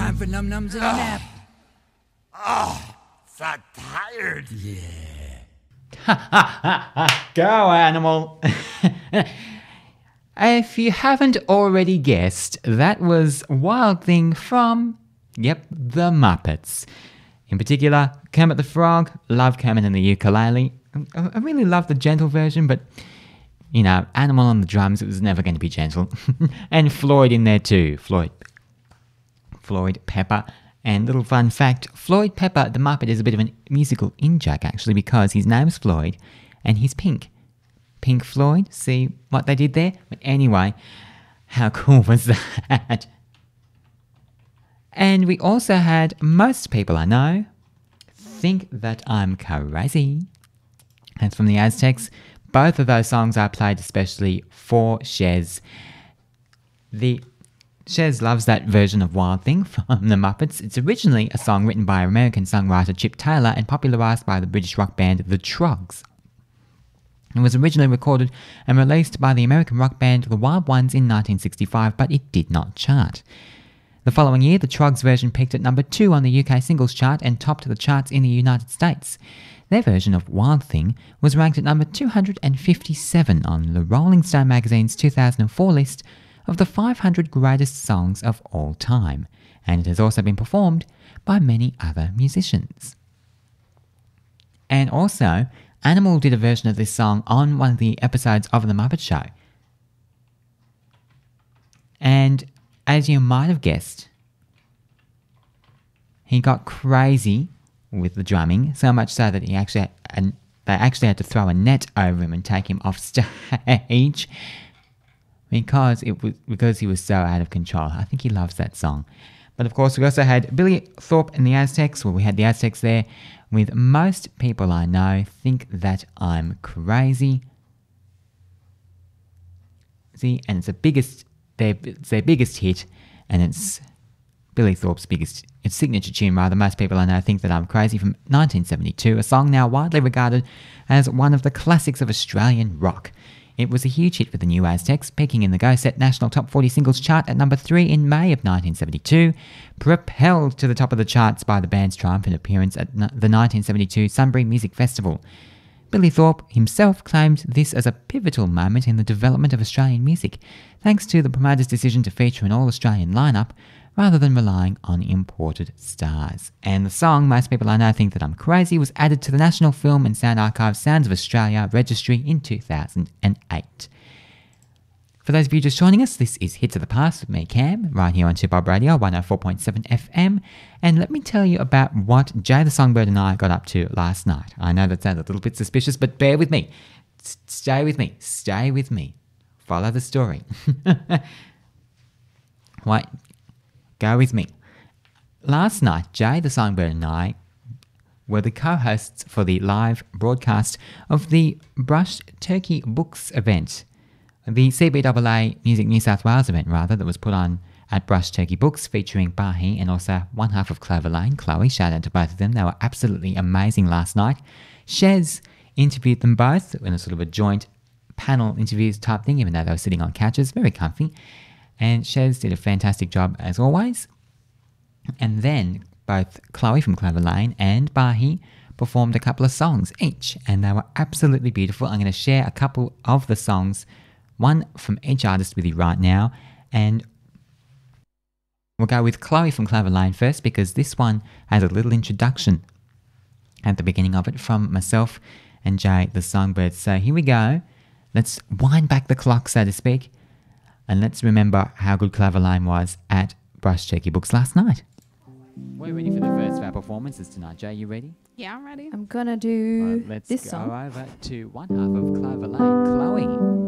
time for Num Nums and a nap. So tired. Go, animal. If you haven't already guessed, that was Wild Thing from, the Muppets. In particular, Kermit the Frog. Love Kermit and the ukulele. I really love the gentle version, but, Animal on the drums, it was never going to be gentle. And Floyd in there too. Floyd Pepper. And little fun fact, Floyd Pepper, the Muppet, is a bit of a musical in-joke, actually, because his name's Floyd and he's pink. Pink Floyd, see what they did there? But anyway, how cool was that? And we also had Most People I Know Think That I'm Crazy. That's from the Aztecs. Both of those songs I played especially for Shez. Shez loves that version of Wild Thing from the Muppets. It's originally a song written by American songwriter Chip Taylor and popularised by the British rock band The Troggs. It was originally recorded and released by the American rock band The Wild Ones in 1965, but it did not chart. The following year, the Troggs version peaked at number 2 on the UK singles chart and topped the charts in the United States. Their version of Wild Thing was ranked at number 257 on the Rolling Stone magazine's 2004 list of the 500 greatest songs of all time, and it has also been performed by many other musicians. And also, Animal did a version of this song on one of the episodes of The Muppet Show. And as you might have guessed, he got crazy with the drumming, so much so that they actually had to throw a net over him and take him off stage because he was so out of control. I think he loves that song. But of course, we also had Billy Thorpe and the Aztecs. Well, we had the Aztecs there with Most People I Know Think That I'm Crazy. See, and it's their biggest hit, and it's Billy Thorpe's signature tune rather. Most People I Know Think That I'm Crazy from 1972, a song now widely regarded as one of the classics of Australian rock. It was a huge hit for the New Aztecs, peaking in the Go Set National Top 40 Singles chart at number 3 in May of 1972, propelled to the top of the charts by the band's triumphant appearance at the 1972 Sunbury Music Festival. Billy Thorpe himself claimed this as a pivotal moment in the development of Australian music, thanks to the promoter's decision to feature an all-Australian lineup rather than relying on imported stars. And the song, Most People I Know Think That I'm Crazy, was added to the National Film and Sound Archive Sounds of Australia registry in 2008. For those of you just joining us, this is Hits of the Past with me, Cam, right here on 2Bob Radio 104.7 FM. And let me tell you about what Jay the Songbird and I got up to last night. I know that sounds a little bit suspicious, but bear with me. Stay with me. Follow the story. Wait. Go with me. Last night, Jay the Songbird and I were the co-hosts for the live broadcast of the Brush Turkey Books event, the CBAA Music New South Wales event, that was put on at Brush Turkey Books, featuring Bahi and also one half of Clover Lane, Chloe. Shout out to both of them. They were absolutely amazing last night. Shez interviewed them both in a sort of a joint panel interviews type thing, even though they were sitting on couches, very comfy. And Shez did a fantastic job as always. And then both Chloe from Clover Lane and Bahi performed a couple of songs each, and they were absolutely beautiful. I'm going to share a couple of the songs, one from each artist with you right now. And we'll go with Chloe from Clover Lane first, because this one has a little introduction at the beginning of it from myself and Jay the Songbird. So here we go. Let's wind back the clock, so to speak. And let's remember how good Clover Lane was at Brush Turkey Books last night. We're ready for the first of our performances tonight. Jay, you ready? Yeah, I'm ready. I'm gonna do let's this go song. over to one half of Clover Lane, Chloe.